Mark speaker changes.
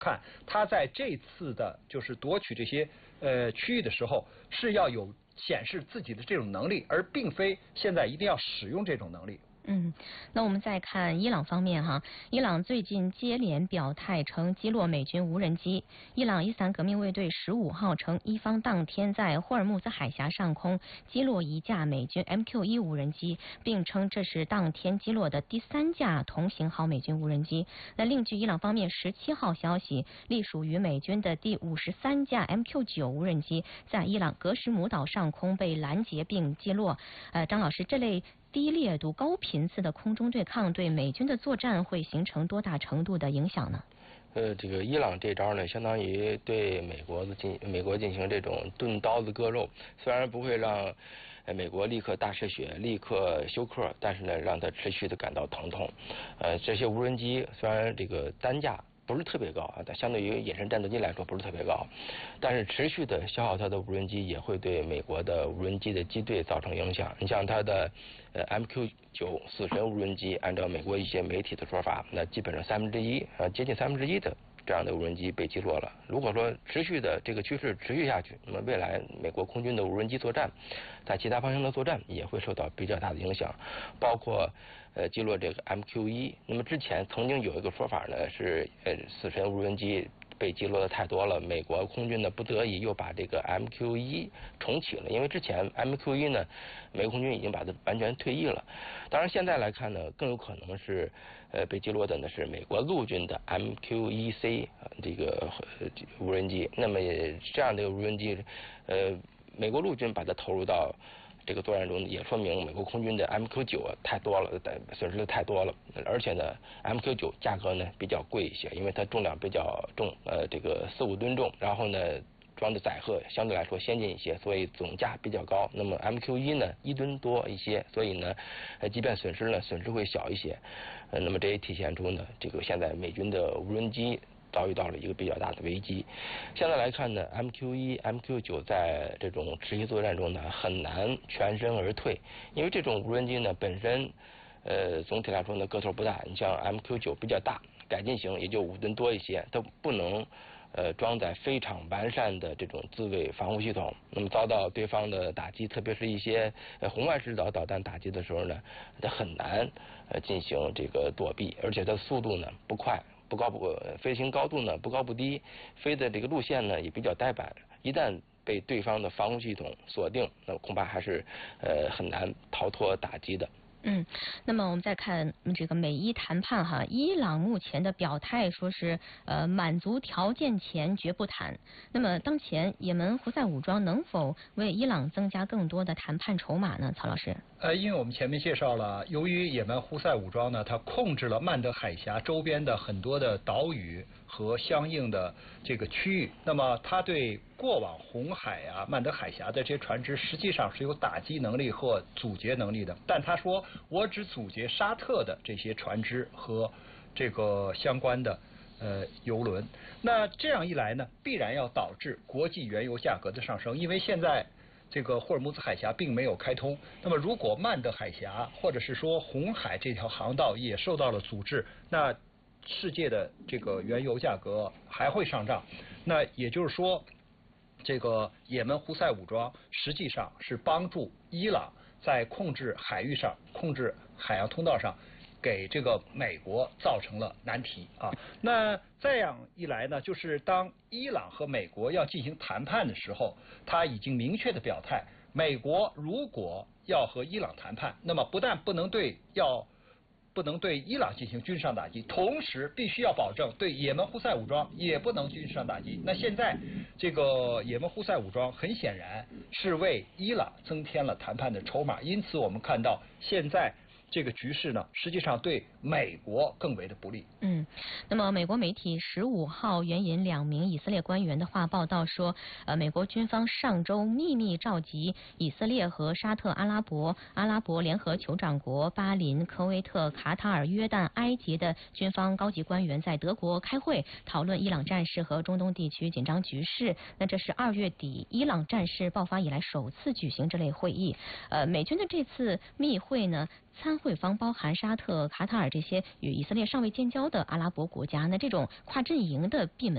Speaker 1: 看，他在这次的就是夺取这些区域的时候，是要有显示自己的这种能力，而并非现在一定要使用这种能力。
Speaker 2: 那我们再看伊朗方面哈，伊朗最近接连表态称击落美军无人机。伊朗伊斯兰革命卫队15号称，伊方当天在霍尔木兹海峡上空击落一架美军 MQ-1无人机，并称这是当天击落的第3架同型号美军无人机。那另据伊朗方面17号消息，隶属于美军的第53架 MQ-9无人机在伊朗格什姆岛上空被拦截并击落。张老师，这类低烈度、高频次的空中对抗对美军的作战会形成多大程度的影响呢？
Speaker 3: 这个伊朗这招呢，相当于对美国进行这种钝刀子割肉，虽然不会让美国立刻大失血、立刻休克，但是呢，让它持续的感到疼痛。这些无人机虽然这个单价不是特别高啊，但相对于野生战斗机来说不是特别高，但是持续的消耗它的无人机也会对美国的无人机的机队造成影响。你像它的MQ-9死神无人机，按照美国一些媒体的说法，那基本上接近1/3的这样的无人机被击落了。如果说持续的这个趋势持续下去，那么未来美国空军的无人机作战，在其他方向的作战也会受到比较大的影响，包括击落这个 MQ-1。那么之前曾经有一个说法呢，是死神无人机被击落的太多了，美国空军呢不得已又把这个 MQ-1重启了，因为之前 MQ-1呢，美国空军已经把它完全退役了。当然现在来看呢，更有可能是被击落的呢是美国陆军的 MQ-1C 这个无人机。那么这样的无人机，美国陆军把它投入到这个作战中，也说明美国空军的 MQ-9太多了，损失的太多了。而且呢 MQ-9价格呢比较贵一些，因为它重量比较重，这个4-5吨重，然后呢装的载荷相对来说先进一些，所以总价比较高。那么 MQ-1呢1吨多一些，所以呢即便损失会小一些。那么这也体现出呢这个现在美军的无人机遭遇到了一个比较大的危机。现在来看呢 MQ-1、MQ-9在这种持续作战中呢很难全身而退，因为这种无人机呢本身总体来说呢个头不大，你像 MQ-9比较大，改进型也就5吨多一些，它不能装载非常完善的这种自卫防护系统。那么遭到对方的打击，特别是一些红外制导导弹打击的时候呢，它很难进行这个躲避，而且它速度呢不快，飞行高度呢不高不低，飞的这个路线呢也比较呆板，一旦被对方的防护系统锁定，那恐怕还是很难逃脱打击的。
Speaker 2: 那么我们再看这个美伊谈判哈，伊朗目前的表态说是满足条件前绝不谈。那么当前也门胡塞武装能否为伊朗增加更多的谈判筹码呢？曹老师。
Speaker 1: 因为我们前面介绍了，由于也门胡塞武装呢，它控制了曼德海峡周边的很多的岛屿和相应的这个区域，那么它对过往红海啊、曼德海峡的这些船只实际上是有打击能力或阻截能力的。但他说，我只阻截沙特的这些船只和这个相关的油轮。那这样一来呢，必然要导致国际原油价格的上升，因为现在这个霍尔木兹海峡并没有开通，那么如果曼德海峡或者是说红海这条航道也受到了阻滞，那世界的这个原油价格还会上涨。那也就是说，这个也门胡塞武装实际上是帮助伊朗在控制海域上、控制海洋通道上，给这个美国造成了难题啊。那这样一来呢，就是当伊朗和美国要进行谈判的时候，他已经明确的表态，美国如果要和伊朗谈判，那么不但不能对伊朗进行军事上打击，同时必须要保证对也门胡塞武装也不能军事上打击。那现在这个也门胡塞武装很显然是为伊朗增添了谈判的筹码，因此我们看到现在这个局势呢，实际上对美国更为的不利。
Speaker 2: 那么美国媒体15号援引2名以色列官员的话报道说，美国军方上周秘密召集以色列和沙特阿拉伯联合酋长国、巴林、科威特、卡塔尔、约旦、埃及的军方高级官员在德国开会，讨论伊朗战事和中东地区紧张局势。那这是2月底伊朗战事爆发以来首次举行这类会议。美军的这次密会呢，参会方包含沙特、卡塔尔这些与以色列尚未建交的阿拉伯国家。那这种跨阵营的闭门